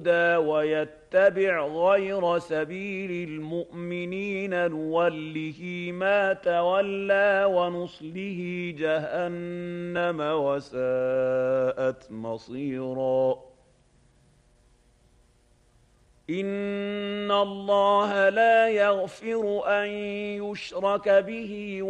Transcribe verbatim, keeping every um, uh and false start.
الهدى ويتبع غير سبيل المؤمنين نوله ما تولى ونصله جهنم وساءت مصيرا إن الله لا يغفر أن يشرك به